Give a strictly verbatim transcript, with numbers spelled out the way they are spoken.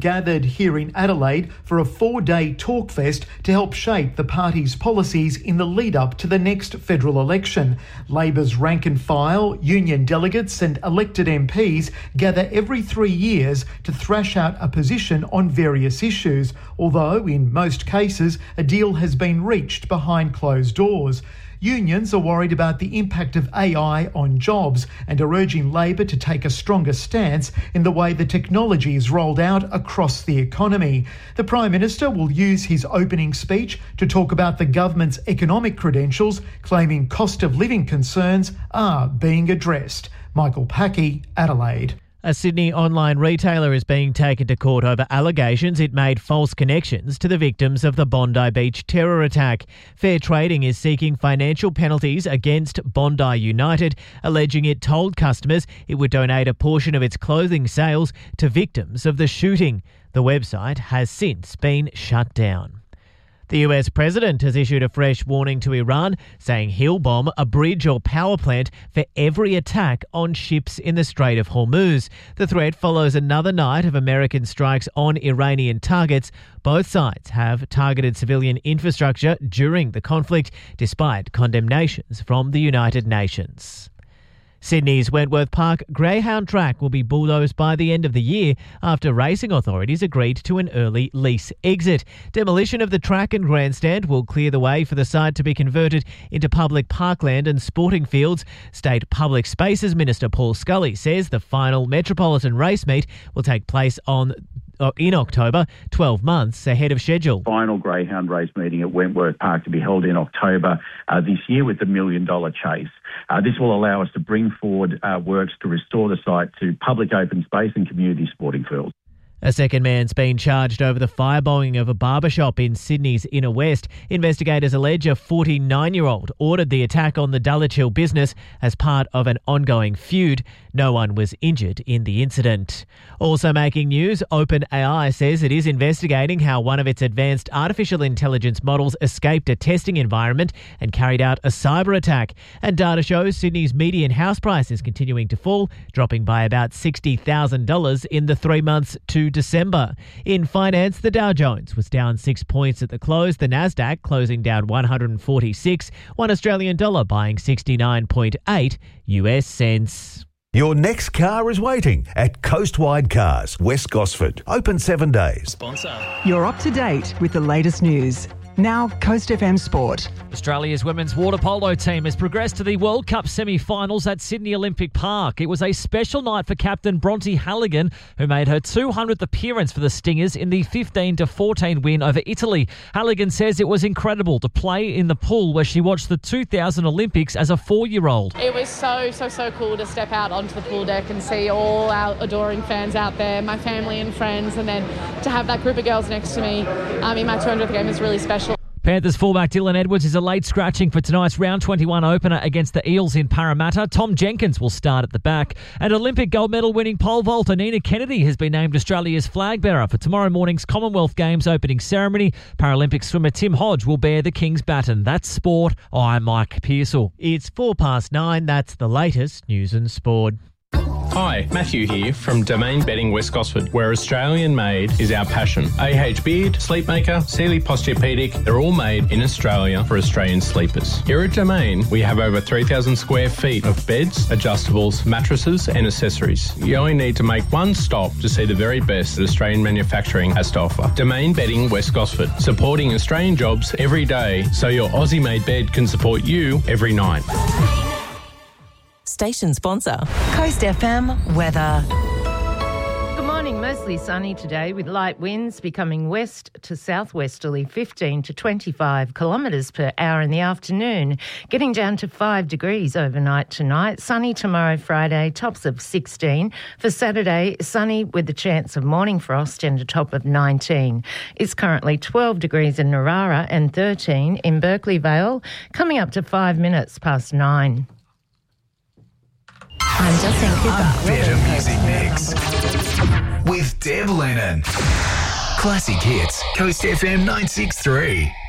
gathered here in Adelaide for a four-day talkfest to help shape the party's policies in the lead-up to the next federal election. Labor's rank and file, union delegates and elected M Ps gather every three years to thrash out a position on various issues, although in most cases a deal has been reached behind closed doors. Unions are worried about the impact of A I on jobs and are urging Labor to take a stronger stance in the way the technology is rolled out across the economy. The Prime Minister will use his opening speech to talk about the government's economic credentials, claiming cost of living concerns are being addressed. Michael Packey, Adelaide. A Sydney online retailer is being taken to court over allegations it made false connections to the victims of the Bondi Beach terror attack. Fair Trading is seeking financial penalties against Bondi United, alleging it told customers it would donate a portion of its clothing sales to victims of the shooting. The website has since been shut down. The U S president has issued a fresh warning to Iran, saying he'll bomb a bridge or power plant for every attack on ships in the Strait of Hormuz. The threat follows another night of American strikes on Iranian targets. Both sides have targeted civilian infrastructure during the conflict, despite condemnations from the United Nations. Sydney's Wentworth Park Greyhound track will be bulldozed by the end of the year after racing authorities agreed to an early lease exit. Demolition of the track and grandstand will clear the way for the site to be converted into public parkland and sporting fields. State Public Spaces Minister Paul Scully says the final Metropolitan race meet will take place on in October, twelve months ahead of schedule. Final Greyhound race meeting at Wentworth Park to be held in October uh, this year with the Million Dollar Chase. Uh, this will allow us to bring forward uh, works to restore the site to public open space and community sporting fields. A second man's been charged over the firebombing of a barbershop in Sydney's Inner West. Investigators allege a forty-nine-year-old ordered the attack on the Dulwich Hill business as part of an ongoing feud. No one was injured in the incident. Also making news, OpenAI says it is investigating how one of its advanced artificial intelligence models escaped a testing environment and carried out a cyber attack. And data shows Sydney's median house price is continuing to fall, dropping by about sixty thousand dollars in the three months to December. In finance, the Dow Jones was down six points at the close, the Nasdaq closing down one hundred forty-six, one Australian dollar buying sixty-nine point eight U S cents. Your next car is waiting at Coastwide Cars, West Gosford. Open seven days. Sponsor. You're up to date with the latest news. Now, Coast F M Sport. Australia's women's water polo team has progressed to the World Cup semi-finals at Sydney Olympic Park. It was a special night for captain Bronte Halligan, who made her two hundredth appearance for the Stingers in the fifteen to fourteen win over Italy. Halligan says it was incredible to play in the pool where she watched the two thousand Olympics as a four-year-old. It was so, so, so cool to step out onto the pool deck and see all our adoring fans out there, my family and friends, and then to have that group of girls next to me um, in my two hundredth game is really special. Panthers fullback Dylan Edwards is a late scratching for tonight's round twenty-one opener against the Eels in Parramatta. Tom Jenkins will start at the back. And Olympic gold medal winning pole vaulter Nina Kennedy has been named Australia's flag bearer for tomorrow morning's Commonwealth Games opening ceremony. Paralympic swimmer Tim Hodge will bear the King's baton. That's sport. I'm Mike Pearsall. It's four past nine. That's the latest news and sport. Hi, Matthew here from Domain Bedding West Gosford, where Australian made is our passion. A H Beard, Sleepmaker, Sealy Posturepedic, they're all made in Australia for Australian sleepers. Here at Domain, we have over three thousand square feet of beds, adjustables, mattresses and accessories. You only need to make one stop to see the very best that Australian manufacturing has to offer. Domain Bedding West Gosford, supporting Australian jobs every day so your Aussie-made bed can support you every night. Station sponsor, Coast F M weather. Good morning, mostly sunny today with light winds becoming west to southwesterly fifteen to twenty-five kilometres per hour in the afternoon, getting down to five degrees overnight tonight. Sunny tomorrow, Friday, tops of sixteen. For Saturday, sunny with the chance of morning frost and a top of nineteen. It's currently twelve degrees in Narara and thirteen in Berkeley Vale, coming up to five minutes past nine. I'm Justine Cooper. A better music mix with Deb Lennon. Classic hits, Coast F M nine six three.